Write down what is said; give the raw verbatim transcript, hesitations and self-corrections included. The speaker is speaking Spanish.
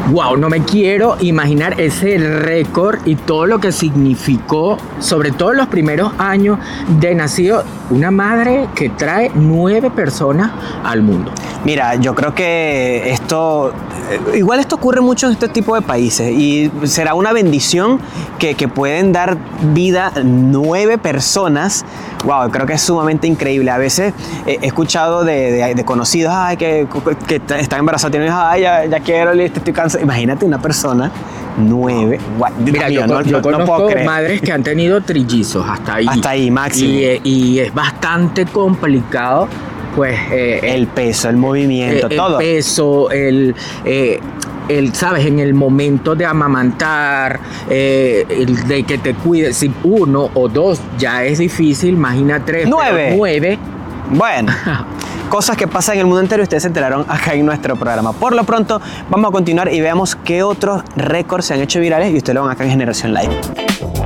Wow, no me quiero imaginar ese récord y todo lo que significó, sobre todo en los primeros años de nacido, una madre que trae nueve personas al mundo. Mira, yo creo que esto, igual esto ocurre mucho en este tipo de países y será una bendición que, que pueden dar vida nueve personas. Wow, creo que es sumamente increíble. A veces he escuchado de, de, de conocidos, ay, que, que están embarazados, tienen hijos, ay, ya, ya quiero, listo, estoy cansado. Imagínate una persona, nueve. Wow, Mira, mío, yo, no, yo no, conozco no puedo creer. madres que han tenido trillizos hasta ahí. Hasta ahí, máximo. Y, y es bastante complicado, pues... Eh, el peso, el movimiento, eh, todo. El peso, el... Eh, el, sabes, en el momento de amamantar, eh, el de que te cuides, si uno o dos ya es difícil, imagina tres, nueve. nueve. Bueno, cosas que pasan en el mundo entero y ustedes se enteraron acá en nuestro programa. Por lo pronto, vamos a continuar y veamos qué otros récords se han hecho virales y ustedes lo van acá en Generación Live.